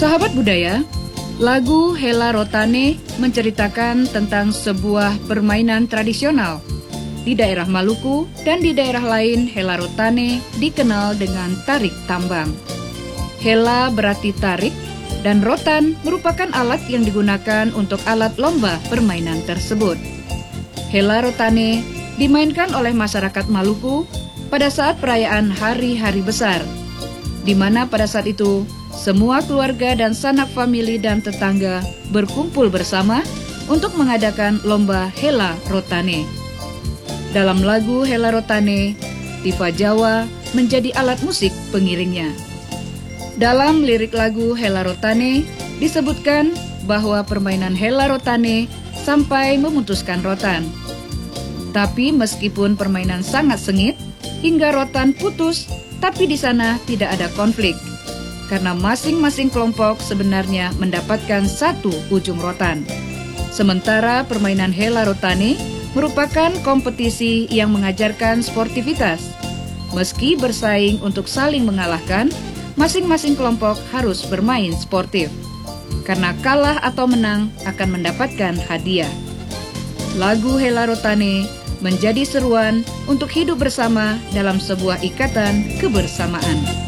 Sahabat budaya, lagu Hela Rotane menceritakan tentang sebuah permainan tradisional. Di daerah Maluku dan di daerah lain, Hela Rotane dikenal dengan tarik tambang. Hela berarti tarik, dan rotan merupakan alat yang digunakan untuk alat lomba permainan tersebut. Hela Rotane dimainkan oleh masyarakat Maluku pada saat perayaan hari-hari besar, di mana pada saat itu semua keluarga dan sanak famili dan tetangga berkumpul bersama untuk mengadakan lomba Hela Rotane. Dalam lagu Hela Rotane, tifa Jawa menjadi alat musik pengiringnya. Dalam lirik lagu Hela Rotane disebutkan bahwa permainan Hela Rotane sampai memutuskan rotan. Tapi meskipun permainan sangat sengit hingga rotan putus, tapi di sana tidak ada konflik, karena masing-masing kelompok sebenarnya mendapatkan satu ujung rotan. Sementara permainan Hela Rotane merupakan kompetisi yang mengajarkan sportivitas. Meski bersaing untuk saling mengalahkan, masing-masing kelompok harus bermain sportif, karena kalah atau menang akan mendapatkan hadiah. Lagu Hela Rotane menjadi seruan untuk hidup bersama dalam sebuah ikatan kebersamaan.